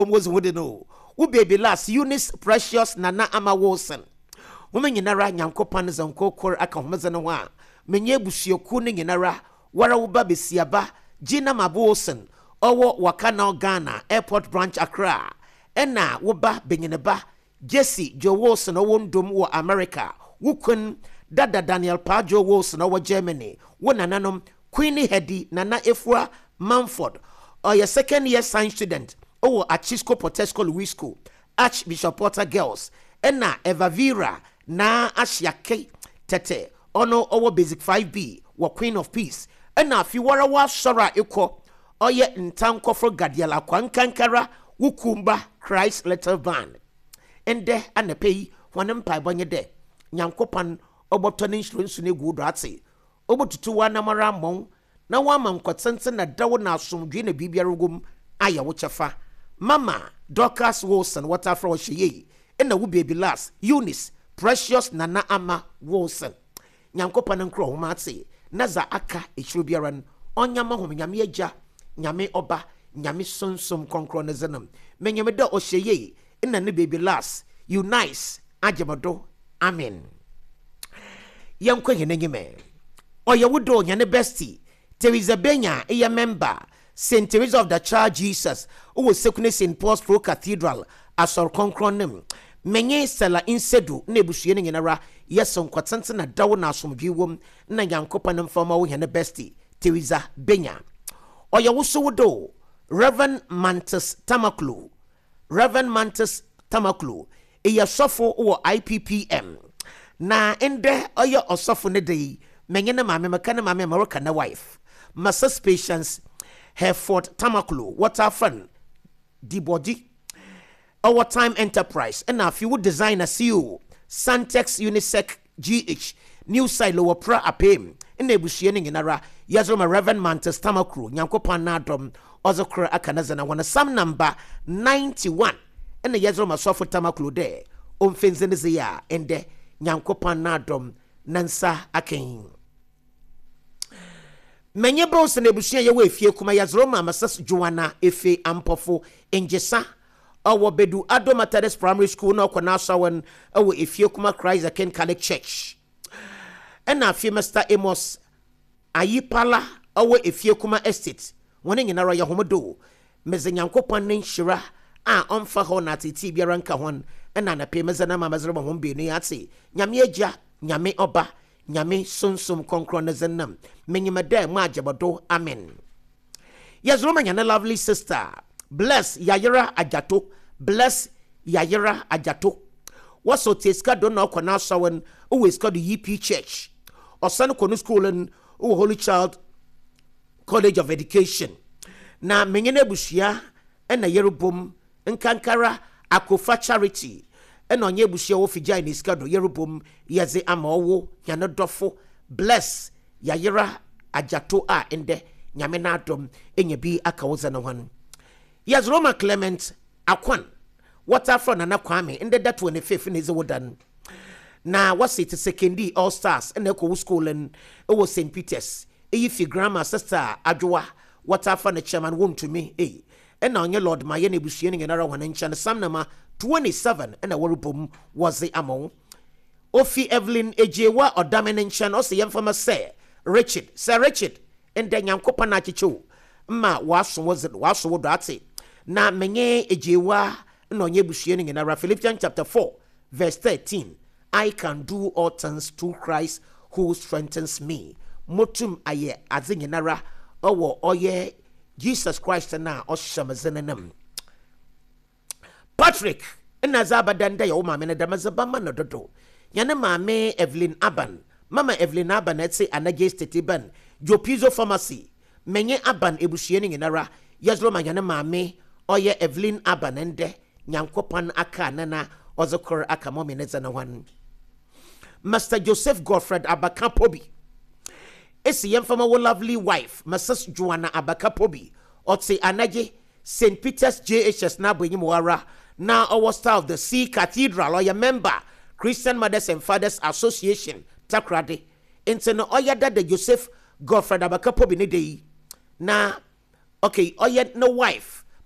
was wouldn't know. Who baby last Eunice Precious Nana Ama Wilson. Woman Yanara Yankopan is on Kokor Akamazanawa. Menye Bushioku Yanara, Wara Uba Besiaba, Gina Mabolson, Owo Wakana Ghana, Airport Branch Accra. Ena Wuba Benyeneba, Jesse Joe Wilson, Owondum wa America, Wukun, Dada Daniel Pa Joe Wilson, Owa Germany, Wonananum, Queenie Hedy, Nana Efua, Manford, or your second year science student, Owo Achisco Potesco Louis School, Archbishop Porter Girls, Ena Eva Vera, Na Ashiake Tete, Ono Owo Basic 5B, wa Queen of Peace, Ena Fiwarawa Sora Eko, Oye Ntan Kofro Gadiala Kwankankara, Wukumba Christ Letter Band. Ende anepei wanem pa banye de. Nyankopan oboto insurance ne gu do ate. Obotutu wa na mara mon na wa ma nkotente na dawo na asomdwe na bibia rugum aya wo chefa. Mama Dorcas Wilson water from Sheye. Ena wo baby last Eunice Precious Nana Ama Wilson. Nyankopan nkro ho ma ate. Naza aka echiro biaran onyama ho nyame agya nyame oba nyame sonsom konkro ne zenam. Menyame da Osheye ina ne baby last Eunice Ajamado amen. Yankwe yenengime oya wudo nyane bestie Teresa Benya eya member St. Teresa of the Child Jesus who sekune St. Paul's Pro Cathedral asor konkron nem menye sela insedu na ebusuye ne nyinara yeson kwatante na dawo na asomdwe wom na yankopa ne mfama wo nyane bestie Teresa Benya oya wuso wudo Reverend Mantis Tamaklu eya sofo wo IPPM na ende oya osofo ne dey menye ne mame meka ne mame America na wife Mrs. Patience Hereford Tamaklu waterfront di body our time enterprise and if you would design a CEO Santex Unisec GH new side lower pra apem in ebushie ne nara yazoma Reverend Mantis Tamaklu nyankopan na dom ozokra akanaza na wana sam number 91 and the yazoma sofo Tamaklu de omfenze ya ende nyankopan na dom nansa aken menye bros na ebushie ye we fie kuma yazoma Mrs. Joanna Efe Ampofo Njesa awo bedu Ado Methodist Primary School na okona sawen awo efie kuma Christ Aken Catholic Church and afie Mr. Amos Ayipala awo efie kuma estate woni nyinara ya homodo meze nyankopon ne nhira a onfa ho na titi biara nka hon na na pe meze na mamazere mo be ne ate nyame agya nyame oba nyame sonsom konkro ne zenam menyimada mu ajabodo amen yazroma nyane lovely sister bless Yayira Ajato waso teska do na okona sawen always called the UP Church osan kono school and Holy Child College of Education na menyene bushia na yerubom nkankara Akofa Charity ena onye bushia wo figya ni ska do yerubom yeze amawo yana dofo bless Yayira Ajato a ende nyame na adom enye bi akawoza na hwan yes Roma Clement Akwan waterfront na Kwame ende that 25th ne ze wodan na wasi te sekendi All Stars ena ko school and it St. Peter's eyifi grammar sister Adwoa waterfront na chairman won to me ena onye Lord Maye na ebusue ne nara wan ncha sam nama 27 ena worubom was the among Ofi Evelyn Ejewa odamene ncha no se yemfama say Sir Richard ende nyankopa na chicho ma waso do ate na menye ejewa no nye busue ne nara Philippians chapter 4 verse 13 I can do all things through Christ who strengthens me motum aye azinye nara owo oye Jesus Christ na oshamezenenam Patrick enazabadanda ya uma mena damazabama no dodo yane mame Evelyn Aban mama Evelyn Aban etse anage state ban Jopizo Pharmacy menye Aban ebusue ne nara yazlo manyane mame oye Evelyn Aban ende nyankopan aka nana ozokor aka momineza na wan Master Joseph Godfred Abakapobi esi yemfama wo lovely wife Mrs. Joanna Abakapobi otse anage St. Peter's JHS na bwenyimwara na our star of the Sea Cathedral or your member Christian Mothers and Fathers Association Takrade into no oyada de Joseph Godfred Abakapobi ne dey na okay oye no wife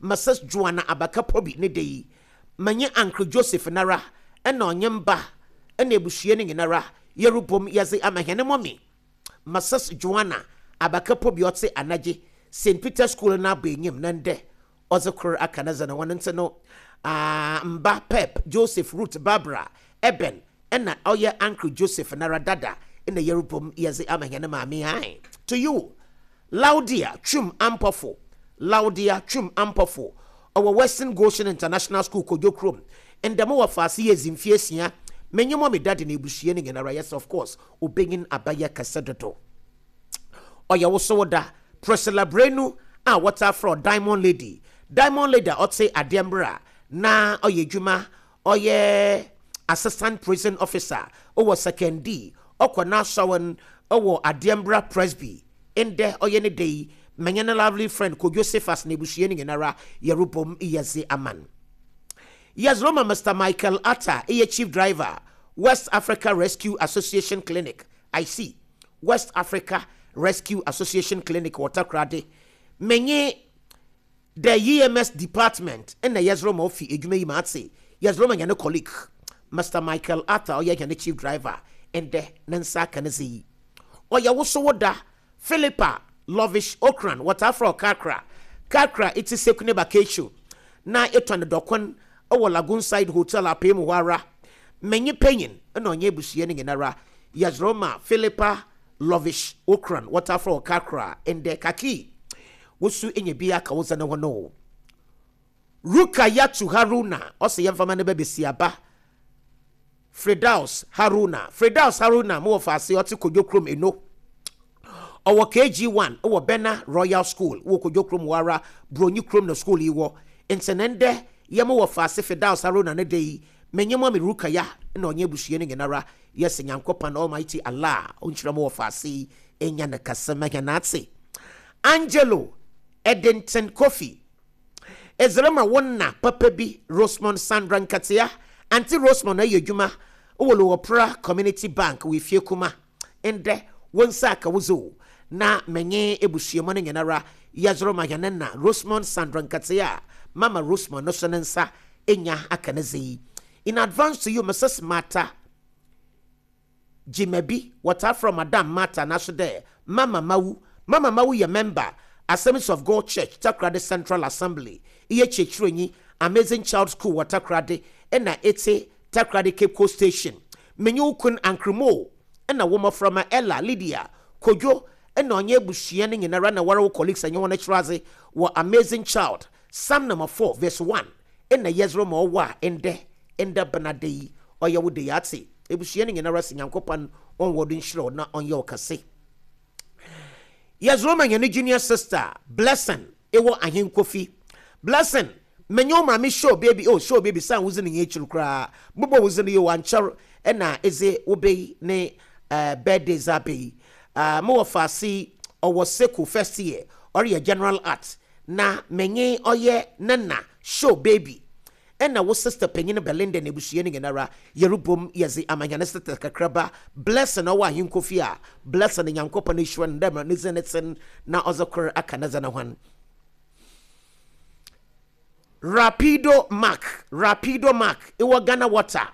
Mrs. Joanna Abakapobi ne dey manye Uncle Joseph nara ena onyemba ena ebuhie ne nara yerubom yaze amahene mommy Mrs. Joanna Abakapobi otse anaje St. Peter School na benyim nande ozekor akanaza na wonente no mba Pep Joseph Ruth Barbara Eben ena oye Uncle Joseph nara dada ena yerubom yaze amahene mami hai to you Laudia Chum Ampofo Laudia Chum Ampofo our Western Goshen International School Kodokrom and the more fast years in Fiesia many more me dad in Ebushiening and Arias of course obeying Abaya Casadoto or ya also da Priscilla Brenu water for Diamond Lady ought say Adembra na oye Juma oye assistant prison officer or second D or na sawan or Adembra Presby in there oye ne day Manyana lovely friend ko Josephus Nebushiening nara yerubom iyaze aman. Yazroma Mr. Michael Atta, chief driver, West Africa Rescue Association Clinic. I see. West Africa Rescue Association Clinic Waterkrade. Menye the EMS department and the Yazroma ofi ejume imatse. Yazroma yana colleague. Mr. Michael Atta oya yana chief driver and the nansa kanezi. Oya wosowoda Philippa Lovish Okran, water for Kakra. Kakra, it is Sekune Bakeshu. Na eto na dokon, owo Lagoon Side Hotel apemu wara. Menye penyin, eno nye busiening enara. Yazroma, Philippa Lovish Okran, water for Kakra, and de kaki. Wusu enye biya kawoza na wano. Ruka Yatu Haruna, ose yemfama nebe besiaba. Fredaus Haruna, mo fasi oti kujokrum eno. Our KG1 our Bena Royal School wo kodokrom wara broni krom no school iwo ensenende yemo wo fa Sefidaus Haruna ne dey menyemo me rukaya na onye buhie ne ngenara yes nyankopa Almighty Allah onchiramo wo fa si enya na kasema yanatse Angelo Edenton Kofi Ezrema wonna papa bi Rosemont Sandra Nkatia anti Rosemont na yedwuma wo lo Opera Community Bank we fie kuma ende wonsa ka wuzo na menye ebusiemo ne nyenara yazoro mayanena Rosemont Sandra Nkatia Mama Rosemont no sonensa enya akanezi in advance to you Mrs. Mata Jimebi water from Madam Mata nasode Mama Mawu ye member Assemblies of God Church Takrade Central Assembly iye chechrenyi Amazing Child School Takrade ena ete Takrade Cape Coast Station menye ukun ankrimo ena woman from Ella Lydia Kojo ena onye bushie ne nyinara na wara colleagues anya wona chiraze wo Amazing Child Psalm number 4 verse 1 ena Yezro ma wa ende benadei oya wo de yate ebushie ne nyinara sinyankopan on wodin shiro na onye okase Yezro ma nyane junior sister Blessing ewo ahenkofi Blessing menyo ma me show baby san wuzini nye chirukra bubo wuzini yo wanchar ena eze obey ne birthday zabe mo fasi owo seku first year or your general art na menye oye nana show baby ena wo sister penyin Belinda ne bushie ne nara yerubom yezi amanyane sister kakraba Blessing owa hinkofi a Blessing nyankopa ne shwan dem ne zenetsen na ozokor akanaza na hwan Rapido Mark iwo Ghana water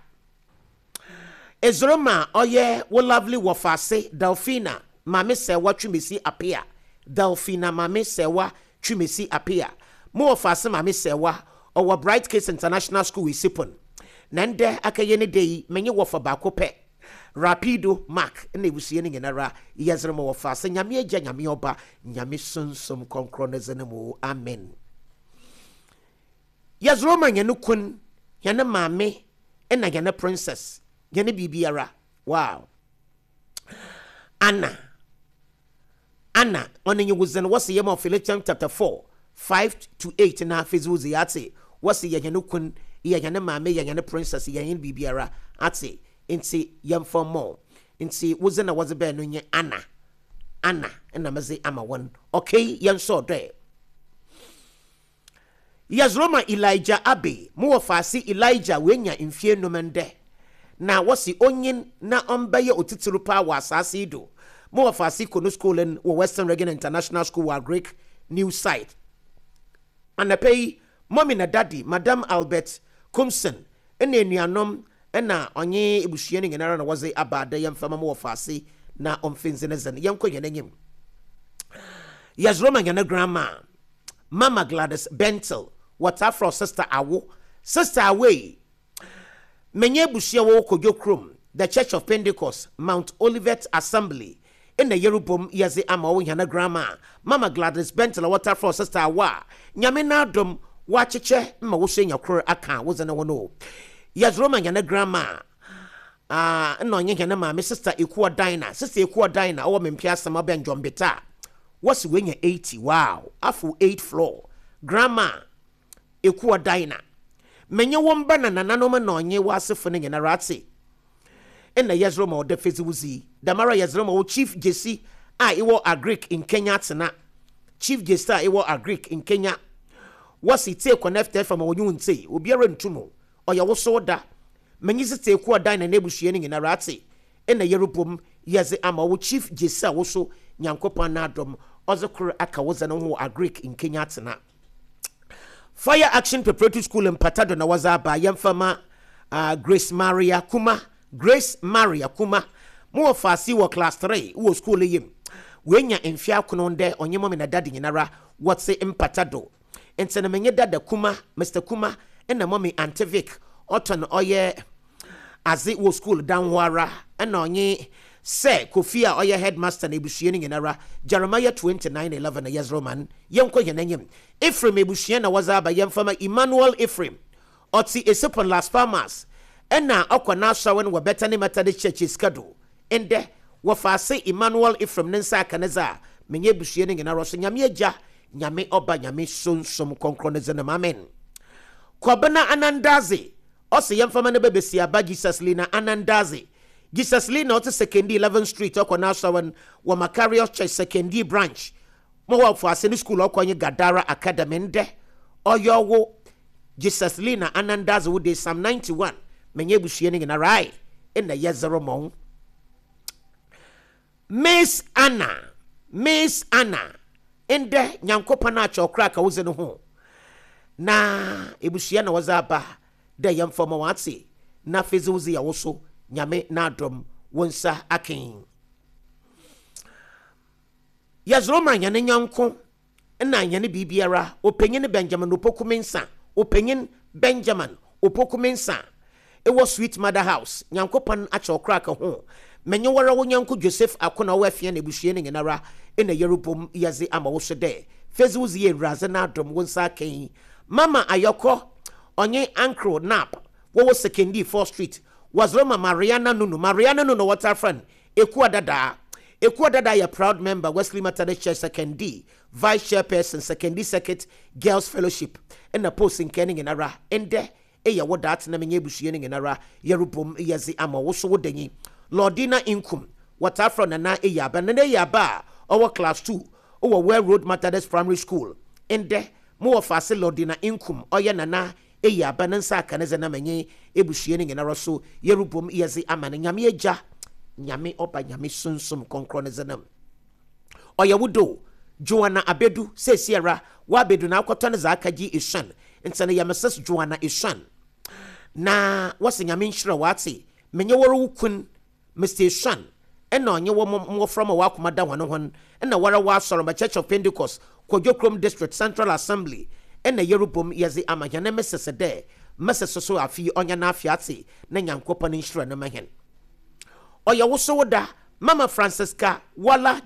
Ezroma oye wo lovely wofase Delphina mame sewa twimesi apia Delphina mame sewa twimesi apia mo wofase mame sewa owo Bright Case International School Isipon nande akayene dei menye wofa bakope Rapido Mark na ebusie ne ngenara yezroma wofase nyame agya nyame oba nyame sonsom konkro ne zenemu amen Yazroma nyane kun yana mame ena yana princess yana bibiara wow Anna onenye wuzen wasi yema Philippians chapter 4 5-8 na fezuzi yate wasi yana kun yana mame yana princess yana bibiara ate inti yamfo mo inti wuzen na wazi be no nye Anna ena mazi ama won okay yanso de Yazroma Elijah Abe mo fasi Elijah wenya mfie nomende na wasi onyin na ombaye otitiru pa wa asase do mo fasi kono school wo Western Region International School wa Greek new site anapei mommy na daddy Madam Albert Kumsen ene enuanom ena onye ebusua ne nyinara na woze abada yemfama mo wofase na omfinze ne zen yenko yenanyim Yazroma nyana grandma Mama Gladys Bentel wata for sister Awo sister away menye ebusua wo kodwo krom the Church of Pentecost Mount Olivet Assembly in the Yerubum yaze ama wo nyana grandma Mama Gladys Bentel wata for sister Awa nyame na dom wa cheche ma wo hye nyakro aka wo zena wono Yazroma nyana grandma no nye nyana ma me sister Ekuwa Dina sister Ekuwa Dina owo mempia sama ben Jombeta what's when you 80 wow afu 8th floor grandma Ekuwa Dina menye womba na nananoma na onye wasefo ne nyana rate ena Yazroma o de feziwuzi damara Yazroma o Chief Jesse iwo agric in Kenya tena Chief Jesse iwo agric in Kenya what's it take connected from onyu nte obiara ntumo oya wo so da menye site Ekuwa Dina na ebusue ne nyana rate ena Yerubum yaze ama wo Chief Jesse wo so nyankopan na adom ozokuru aka wo zana ho agric in Kenya tena Fire Action Preparatory School in Patado na wazaba yemfama Grace Maria Kuma mo fasi wo class 3 wo school yim wenya enfia kononde onye mom na dadi nyinara whatse impatado ente na menye dada Kuma Mr Kuma na mommy Antivic oton oye azi wo school danwara na onye se Kofia oye headmaster na ebusue nyinara Jeremiah 29:11 na Yazroman yenko yenanyem Ephraim ebusue na wazaba yemfama Emmanuel Ephraim oti esepon Las Palmas ena okwana asawen wo Bethany Methodist Church schedule ende wo faase Emmanuel Ephraim nensa kaneza menye ebusue nyinara so nyame agya nyame oba nyame sonsom konkroneze na amen Kobana Anandaze ose yemfama na bebesi aba Jesus Lina Anandaze Jesus Lina ote Sekendi 11th Street okwana asawen wo Macarius Church Sekendi branch mo wa faase ni school okwanye Gadara Academy nde oyowo Jesus Lina Anandaze wo de Psalm 91 menye busue ne na rai ena Yazromo Miss Anna ende nyankopa na chokra ka woze no ho na ebusua na wazaba de yamfoma watse na fezuzi ya woso nyame na adom wonsa akin Yazroma nyane nyanko na nyane bibiara openyin Benjamin Opokumensa openyin Benjamin Opokumensa ewo Sweet Mother House nyankopan achokra ka ho menye wara wo nyanko Joseph akona wo afia na ebusue ne nyinara ena Yerubum yaze ama wo hwede fezuzi ye raze na adom wonsa akin Mama Ayoko onye Ankro Nap wo Sekendi 4th Street Wazroma Mariana Nuno waterfront Ekuwa dada ya proud member Wesley Methodist Church Sekendi vice chairperson Sekendi Circuit Girls Fellowship and the post in Kenning in Ara ende eya wodat na menye busue in Ara Yerubum yazi ama woso wodenyi Lordina Inkum waterfront na eya ba na eya ba our class 2 our Well Road Methodist Primary School ende mo fase Lordina Inkum oye nana eya banansa kaneze na menye ebusue ne nyina roso Yerubum yazi amane nyame agya nyame oba nyame sunsum konkroneze nam oyawudo Joanna Abedu sesiera wa Abedu na akoto ne zakaji Ishan ntene yameses Joanna Ishan na wase nyame nhyira wate menye woro wukun Mr Ishan ena onye wo from wa akomada hono hon ena wara wa Soroma Church of Pentecost Kojokrom District Central Assembly ena Yerubum yazi amahane mesesede mesesoso afi onya na afiate na nyankopa ne nhyira na mahen oya woso da Mama Francisca Wala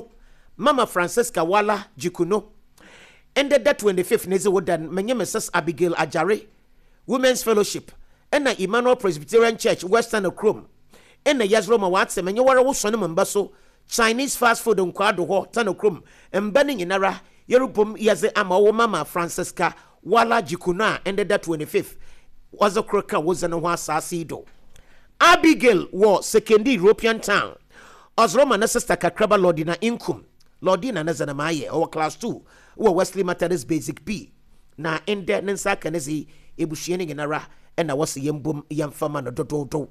Jikuno ended that 25th neze wodan menye Mrs Abigail Ajare Women's Fellowship ena Emmanuel Presbyterian Church Western Okrom ena Yazroma watse menye wara woso ne mbaso Chinese fast food nkwado ho tanokrom mbani nyinara Yerubum yaze ama wo Mama Francisca Wala Jikuno ended that 25th wazo kroka wozana ho asase do Abigail wo Sekendi European Town Ozroma na sister Kakraba Lordina Inkum Lordina na zana maye o class 2 wo Wesley Methodist Basic B na ende nensa kanezi ebusue ne nyinara ena wose yembum yamfama no dododo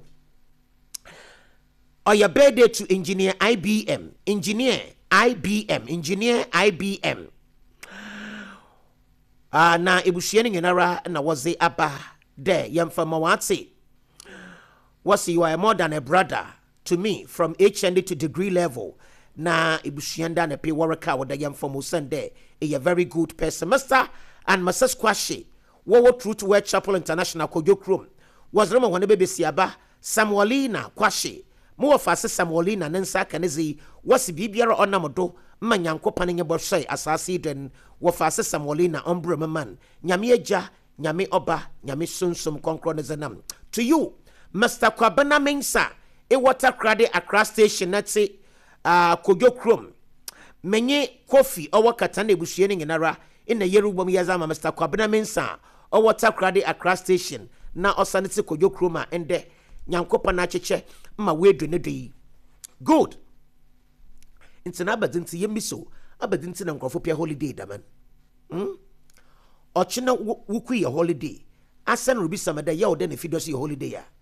oya birthday to engineer IBM na ebusua ne nyinara na wɔze aba dɛ yɛmfa ma wɔate wɔse you are more than a brother to me from HND to degree level na ebusua nda na pe wɔreka wɔda yɛmfa mo sɛn a very good person. Mr. and Mrs. Kwashi wɔwɔ Truth Word Chapel International Kojo Krom wɔzrema wɔne bebesiaba Samuelina Kwashi mo wɔfa se Samuelina ne nsa kanezi wɔse bibiara ɔnam do ma nyankopɔn ne nyebɔhwɛ asase den wɔfa se Samuelina ombrɛ man nyame agya nyame oba nyame sunsom konkro ne zanam to you Mr. Kwabena Mensa e water crade Accra station nati Kojo Krom menye kofi owo katana ebusue ne nyinara ina yerubom yazama Mr. Kwabena Mensa o water crade Accra station na osanete Kojo Krom a ende nyankopɔn na cheche ma wedu ne dei good intina abadinti yemiso abadinti na nkrofo pia holiday daman ochina wuku ye holiday asan rubi samada ya ode ne fidosi holiday ya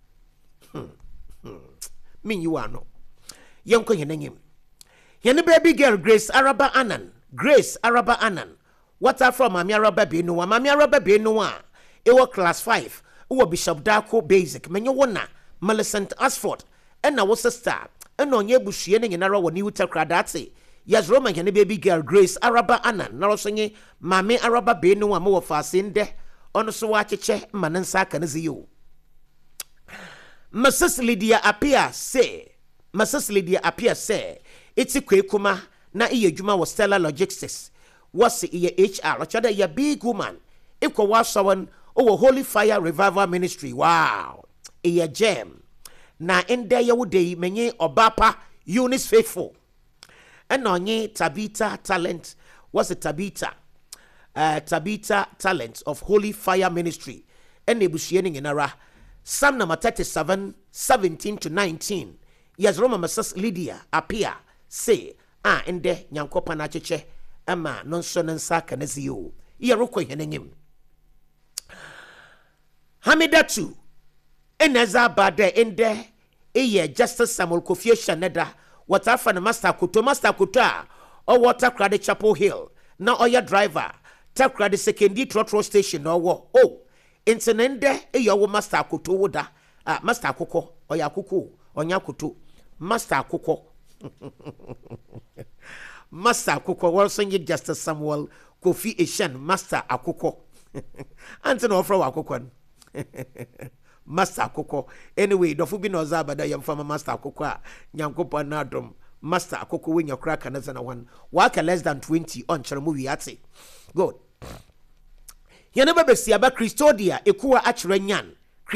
min you ano yenko yenanyim yene baby girl Grace Araba Anan what are from Mami Araba Benu a ewo class 5 uwo Bishop Darko basic menye wona Millicent Asford ena wo sister ena onye buhie ne nyinara wo ni utakra date yes Roman yene baby girl Grace Araba Anan na rosonye Mami Araba Benu a mo wo faase nde ono so wa cheche manensa kanezi yo Mrs. Lydia Apia say iti kwekuma na iye juma was Stella Logistics was iye HR ochada ya big woman ikwa wasawan o Holy Fire Revival Ministry wow iye gem na ende ya wude menye obapa Eunice Faithful ena onye Tabitha Talent was a Tabitha Talent of Holy Fire Ministry ene ebusuye ne nyinara Psalm number 37, 17 to 19. Yes, Roma Mrs. Lydia Apia say, ende nyankopa na cheche ama nonsonensa kanezio. Iya roko yenengim. Hamidatu eneza bade ende eye Justice Samuel Kofi Shaneda watafa na Master Kuto o water crowd Chapel Hill na oya driver takra the secondary trotro station no wo Intinende eyo Master Kuto woda Master Kuko oya kuku onya kuto Master Kuko Master Kuko wolson Justice Samuel Kofi Eshan Master Akuko Antin ofra Akuko Master Akuko anyway dofu bi no zabada yamfama Master Akuko a nyankopa na adom Master Akuko when your crack and na one waka less than 20 on charamu wiate good Yanaba besiaba Christodia ekuwa achrenyan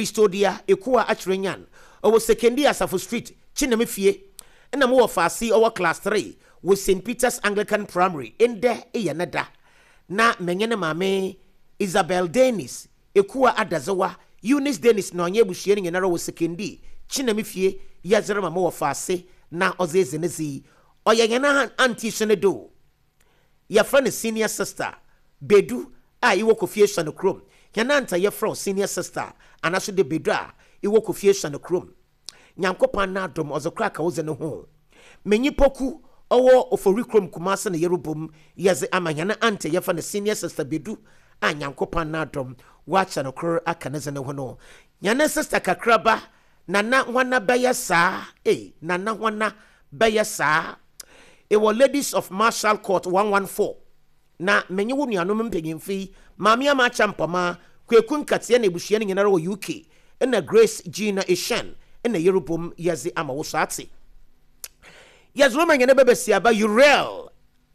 owo sekendi Asafo Street Chinemefie na mo wafasi owo class 3 with St. Peter's Anglican Primary ende eyanada na menyene mame Isabel Dennis ekuwa adazawa Eunice Dennis na onye buhie ne nyenara wo sekendi Chinemefie yazere mama wafasi na ozezenezi oyanyana anti senedo ya friend senior sister Bedu iwo Kofi Shan Krom yananta ye fro senior sister anaso de bedra iwo Kofi Shan Krom nyankopan na dom ozokra ka woze ne ho menyipoku owo ofori krom kumase na yerubom yeze amanyana ante ye fa ne senior sister Bedu nyankopan na dom wacha no kro aka ne zene ho no nyana sister kakraba nana hwana bayasa nana hwana bayasa ewo Ladies of Marshall Court 114 na menye wo nuanom mpanyimfi maami ama champama kwekun katia na ebuhie ne nyinara wo UK na Grace Gina Eshan na Yerubom yazi ama wo saate yazroma nyene bebesiaba Uriel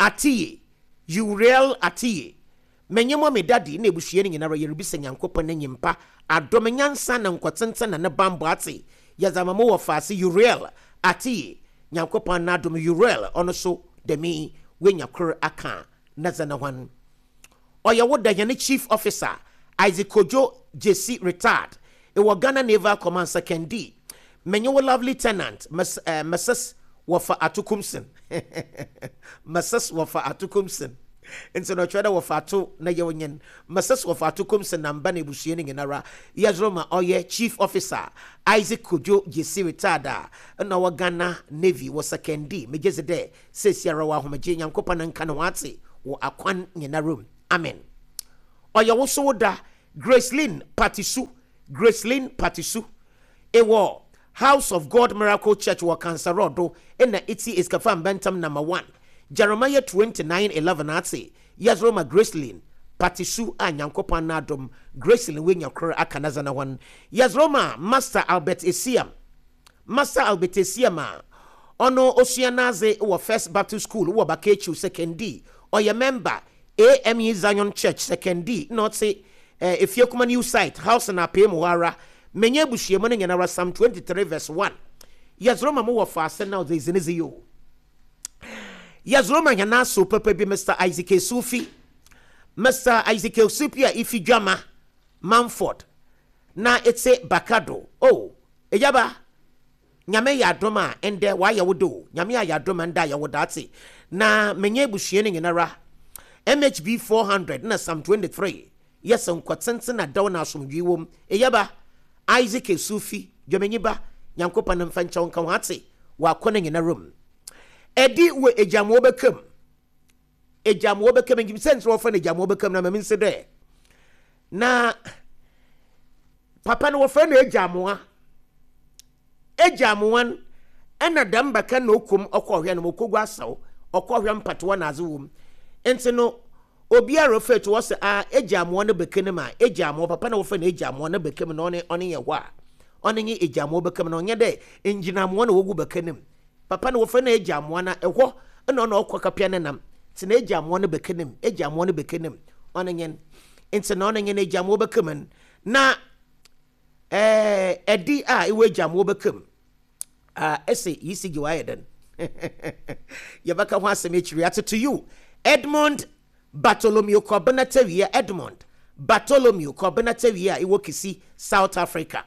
Atiye menye mo medadi na ebuhie ne nyinara yerubisa nyankopon na nyimpa adomenyansa na nkwatenta na ne bambo ate yazama mo wo faase Uriel Atiye nyankopon na adom Uriel ono so demi wenyakor aka Nazana one. Oya woda yane chief officer Isaac Kojo JC retired. Ewa Ghana Naval Command Second D. Menye wo lovely lieutenant Mrs. Wafa Atukumsen. Mrs. Wafa Atukumsen. Into no trada wafa atu na yewenyen. Mrs. Wafa Atukumsen na mbane buhie ne nyenara. Yazroma oye chief officer Isaac Kojo JC retired. Na wa Ghana Navy was Second D. Mejeze de sesiara wa homaje nyankopa na nka na wate wo akwan nyina room amen oya wo so da Gracelyn Patisu ewo House of God Miracle Church wa Cancer Road in the iti is kafam bentam number 1 Jeremiah 29:11 ati Yazroma Gracelyn Patisu a nyankopon na adom Gracelyn we nyakro aka na zana wan Yazroma Master Albert Esiam ono Osuanaze wo First Baptist School wo Bakechu Second D or your member AME Zion Church Second D not say if you come a new site house na pay muara menye bushie mo nyana Psalm 23 verse 1 Yazroma mo wo fast now there is in you Yazroma nyana so papa bi Mr. Isaac Sufi Ifi Jama Manford na it's a Bakado oh ejaba nyame ya adoma ende wa ya wodo nyame ya adoma nda ya wodate na menye bushie ne nyana MHB 400 na Psalm 23 yes nkwatsense na daw na asomdwi wom ejaba Isaac Sufi jomenyiba nyankopa na mfancha wonka wate wa kone nyina rom edi we ejamo bekam ngim sense wo fa na ejamo bekam na mamin se de na papa no wo fa na ejamoan ena damba kan no kom okohwe no mokogwa asaw okohwe mpato na azewom enti no obiara fa to wose a ejamo no bekene ma ejamo papa na wo fa na ejamo no bekam no one ye hwa one nye ejamo bekam no nye de enginamo no wogu bekenem papa na wo fa na ejamo na ehwo na ono okokapia ne nam ti na ejamo no bekenem one nye enti no one nye na ejamo bekam na edi a iwe ejamo bekam ese yisi giwaiden yabaka ho aseme chiri to you Edmond Bartholomew Kobenatewia Edmond Bartholomew Kobenatewia iwo Kisi South Africa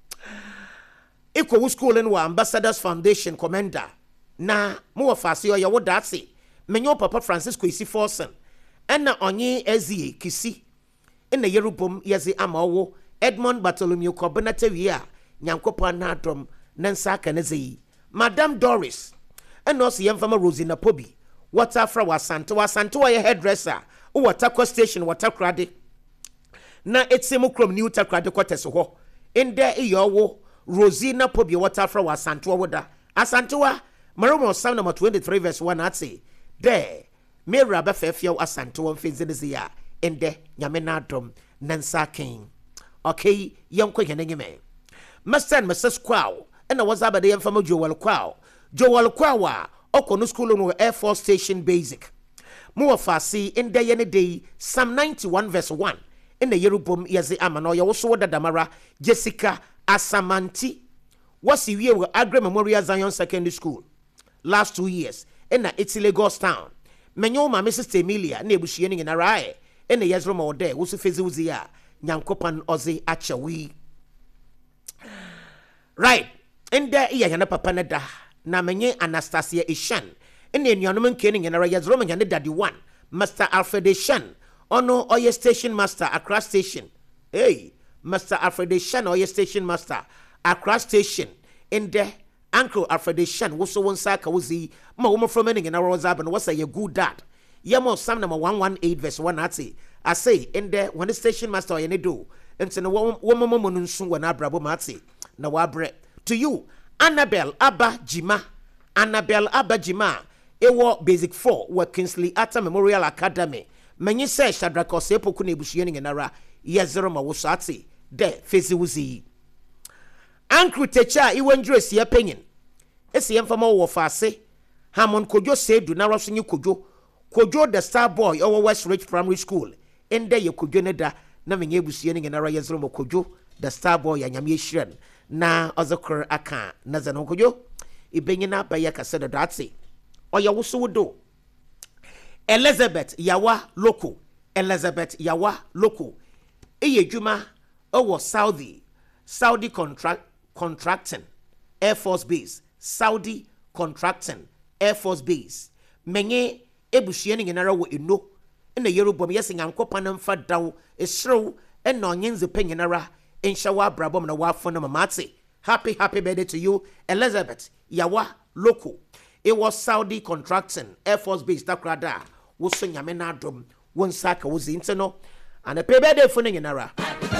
iko school in wa Ambassadors Foundation commander na mo wafase yo yawo dase menyo papa Francisco isi Forsen ena onye ezie Kisi ena yerubom yezi amawo Edmond Bartholomew Kobenatewia nyankopon na adom nansa kanezei Madam Doris eno se yemfama Rosina Pobi water fra wasanto wa hairdresser o water station water krade na etsemu krom new takrade kwateso ho inde iyowo Rosina Pobi water fra wasanto woda asanto wa Maromo Psalm number 23 verse 1 ati de mera ba fefia asanto wa mfenzenezi ya inde nyame na adom nansa ken okay yanko henengeme Master and Mrs. Kwao ena wazaba de yemfama Joel Kwao okono school no Air Force Station Basic mo wafasi inde ye ne dey Psalm 91 verse 1 in the yerubom yeze amano ya woso dadamara Jessica Asamanti wasi wie we Agre Memorial Zion Secondary School last 2 years in it's Lagos town menyo ma Mrs. Emilia na ebushie ne na rae in the yezro mo de woso fezi wuzi ya nyankopan oze achawi right inde iya yana papa na da na menye Anastasia Ishan ene enuanom nkene nyenara yezro menya ne daddy 1 Master Alfred Ishan ono oye station master Accra station hey Master Alfred Ishan oye station master Accra station inde Uncle Alfred Ishan woso wonsa ka wozi ma wo from ene nyenara wazaba no wasa ye good dad yemo Psalm number 118 verse 1 ati I say inde when the station master oye ne do enti no wo momo nunsu wana abrabo mati na wabre to you Annabelle Abba Jima ewo basic 4 wa Kingsley Atta Memorial Academy menyi se Shadrach Osepoku na ebushie ne nara yezero ma wosate de fezi wuzi Ankru Techa iwendro sie penyin esi yemfama wo fase Hamon Kojo Sedu na rosunyi Kojo the star boy owo West Ridge Primary School ende ye Kojo ne da na menyi ebushie ne nara yezero ma Kojo the star boy anyame ehyiren na ozokor aka na zano Kojo ibenyina baya kaseda datse oya wuso do Elizabeth Yawa Loko eyedwuma owo Saudi contracting Air Force Base menye ebuhie ne nyenara wo eno na yerubom yesi nyankopa na mfa dawo esrew na onyenze penyenara inshawa brabom na wafo na mamate happy birthday to you Elizabeth Yawa Loko it was Saudi contracting Air Force Base takrada wo so nyame na adom won saka wo zinteno and a pay bed for Ninara.